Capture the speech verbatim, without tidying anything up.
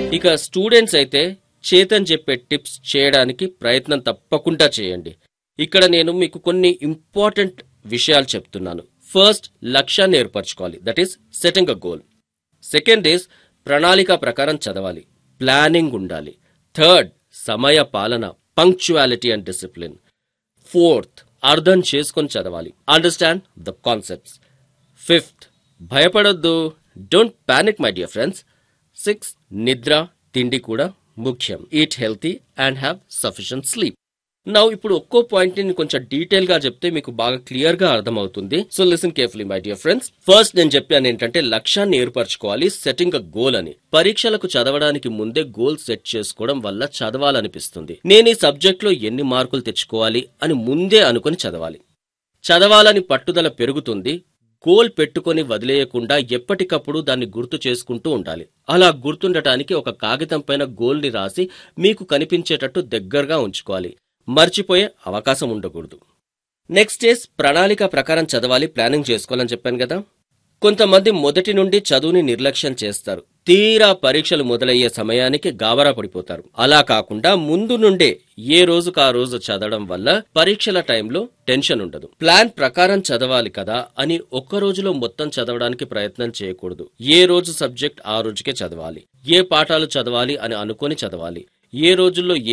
ఇక స్టూడెంట్స్ అయితే చేతన్ చెప్పే టిప్స్ చేయడానికి ప్రయత్నం తప్పకుండా చేయండి. ఇక్కడ నేను మీకు కొన్ని ఇంపార్టెంట్ విషయాలు చెప్తున్నాను. ఫస్ట్, లక్ష్యాన్ని ఏర్పరచుకోవాలి, that is setting a goal. Second is ప్రణాళిక ప్రకారం చదవాలి, ప్లానింగ్ ఉండాలి. థర్డ్, సమయ పాలన, పంక్చువాలిటీ అండ్ డిసిప్లిన్. ఫోర్త్, అర్థం చేసుకొని చదవాలి, అండర్స్టాండ్ ద కాన్సెప్ట్స్. ఫిఫ్త్, భయపడొద్దు, don't panic my dear friends. Sixth, నిద్ర, తిండి కూడా ముఖ్యం. Eat healthy and have sufficient sleep. Now ఇప్పుడు ఒక్కో పాయింట్ ని కొంచెం డీటెయిల్ గా చెప్తే మీకు బాగా క్లియర్ గా అర్థమవుతుంది. So listen carefully my dear friends. First నేను చెప్పాను ఏంటంటే లక్ష్యాన్ని ఏర్పరచుకోవాలి, సెట్టింగ్ అ గోల్ అని. పరీక్షలకు చదవడానికి ముందే గోల్ సెట్ చేసుకోవడం వల్ల చదవాలనిపిస్తుంది. నేను ఈ సబ్జెక్ట్ లో ఎన్ని మార్కులు తెచ్చుకోవాలి అని ముందే అనుకుని చదవాలి. చదవాలని పట్టుదల పెరుగుతుంది. గోల్ పెట్టుకొని వదిలేయకుండా ఎప్పటికప్పుడు దాన్ని గుర్తు చేసుకుంటూ ఉండాలి. అలా గుర్తుండటానికి ఒక కాగితం పైన గోల్ ని రాసి మీకు కనిపించేటట్టు దగ్గరగా ఉంచుకోవాలి. మర్చిపోయే అవకాశం ఉండకూడదు. నెక్స్ట్ డేస్ ప్రణాళిక ప్రకారం చదవాలి, ప్లానింగ్ చేసుకోవాలని చెప్పాను కదా. కొంతమంది మొదటి నుండి చదువుని నిర్లక్ష్యం చేస్తారు. తీరా పరీక్షలు మొదలయ్యే సమయానికి గాబరా పడిపోతారు. అలా కాకుండా ముందు నుండే ఏ రోజుకు ఆ రోజు చదవడం వల్ల పరీక్షల టైంలో టెన్షన్ ఉండదు. ప్లాన్ ప్రకారం చదవాలి కదా అని ఒక్క రోజులో మొత్తం చదవడానికి ప్రయత్నం చేయకూడదు. ఏ రోజు సబ్జెక్ట్ ఆ రోజుకే చదవాలి. ఏ పాఠాలు చదవాలి అని అనుకొని చదవాలి. ఏ రోజుల్లో